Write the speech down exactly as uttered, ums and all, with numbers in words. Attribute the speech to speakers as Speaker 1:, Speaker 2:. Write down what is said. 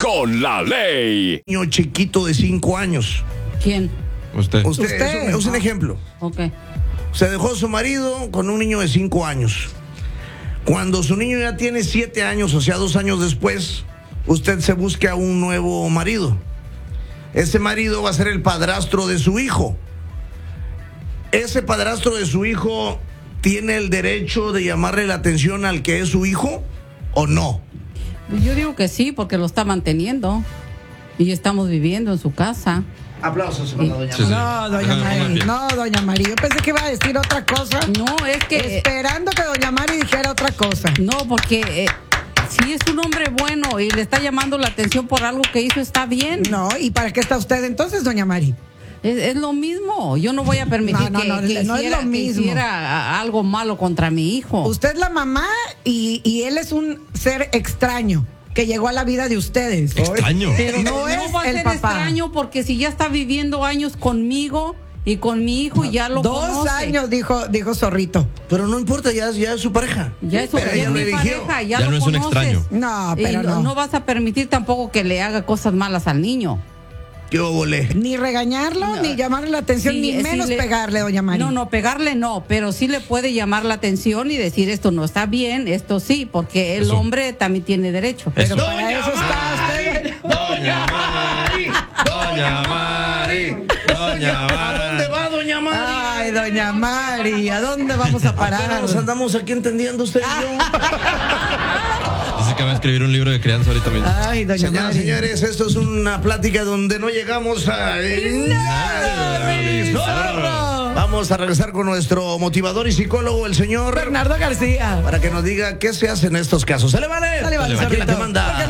Speaker 1: con la ley.
Speaker 2: Niño chiquito de cinco años.
Speaker 3: ¿Quién?
Speaker 4: Usted.
Speaker 2: Usted,
Speaker 3: Usted.
Speaker 2: Es, un, es un
Speaker 3: Ah.
Speaker 2: ejemplo.
Speaker 3: Ok.
Speaker 2: Se dejó a su marido con un niño de cinco años. Cuando su niño ya tiene siete años, o sea, dos años después, usted se busca un nuevo marido. Ese marido va a ser el padrastro de su hijo. Ese padrastro de su hijo tiene el derecho de llamarle la atención al que es su hijo, ¿o no?
Speaker 3: Yo digo que sí, porque lo está manteniendo. Y estamos viviendo en su casa.
Speaker 2: Aplausos para doña
Speaker 4: Sí, sí.
Speaker 2: María.
Speaker 5: No, doña
Speaker 4: Déjame
Speaker 5: Mari,
Speaker 4: poner
Speaker 5: no, doña Mari. Yo pensé que iba a decir otra cosa.
Speaker 3: No, es que...
Speaker 5: Esperando que doña Mari dijera otra cosa.
Speaker 3: No, porque eh, si es un hombre bueno y le está llamando la atención por algo que hizo, está bien.
Speaker 5: No, ¿y para qué está usted entonces, doña Mari?
Speaker 3: Es, es lo mismo. Yo no voy a permitir
Speaker 5: No, no,
Speaker 3: que,
Speaker 5: no,
Speaker 3: que
Speaker 5: no es
Speaker 3: hiciera,
Speaker 5: lo
Speaker 3: que
Speaker 5: mismo.
Speaker 3: hiciera algo malo contra mi hijo.
Speaker 5: Usted es la mamá y, y él es un ser extraño que llegó a la vida de ustedes.
Speaker 4: Extraño.
Speaker 3: Pero
Speaker 5: no
Speaker 3: no,
Speaker 5: es
Speaker 3: va a
Speaker 5: el
Speaker 3: ser
Speaker 5: papá.
Speaker 3: extraño porque si ya está viviendo años conmigo y con mi hijo y ya lo
Speaker 5: Dos
Speaker 3: conoce.
Speaker 5: años, dijo, dijo Zorrito.
Speaker 2: Pero no importa, ya, ya es su pareja.
Speaker 3: Ya es,
Speaker 2: Pero
Speaker 3: ya
Speaker 2: ella
Speaker 3: es
Speaker 2: lo
Speaker 3: mi
Speaker 2: eligió.
Speaker 3: pareja, ya,
Speaker 4: Ya
Speaker 3: lo
Speaker 4: no es un
Speaker 3: conoces.
Speaker 4: extraño.
Speaker 5: No,
Speaker 3: Y
Speaker 5: pero no.
Speaker 3: no vas a permitir tampoco que le haga cosas malas al niño.
Speaker 2: ¿Qué volé?
Speaker 5: Ni regañarlo,
Speaker 3: No.
Speaker 5: ni llamarle la atención,
Speaker 3: Sí,
Speaker 5: ni
Speaker 3: sí
Speaker 5: menos
Speaker 3: le-
Speaker 5: pegarle, doña Mari.
Speaker 3: No, no, pegarle no, pero sí le puede llamar la atención y decir esto no está bien, esto sí, porque el
Speaker 4: Eso.
Speaker 3: hombre también tiene derecho.
Speaker 4: Eso.
Speaker 5: Pero para eso está usted.
Speaker 2: ¡Doña Mari!
Speaker 4: Doña Mari. Doña
Speaker 2: ¿A dónde va, doña Mari?
Speaker 5: Ay, doña Mari, ¿a dónde vamos a parar?
Speaker 2: Apenas nos andamos aquí entendiendo usted y yo.
Speaker 4: Dice que va a escribir un libro de crianza ahorita mismo.
Speaker 5: Ay, doña
Speaker 2: Señoras y
Speaker 5: Mari.
Speaker 2: señores, esto es una plática donde no llegamos a nada.
Speaker 5: Bizarro.
Speaker 2: Vamos a regresar con nuestro motivador y psicólogo, el señor,
Speaker 5: Bernardo García.
Speaker 2: para que nos diga qué se hace en estos casos. ¿Se le vale?
Speaker 5: Sale, vale,
Speaker 2: Aquí la que
Speaker 5: Zorrito.
Speaker 2: manda.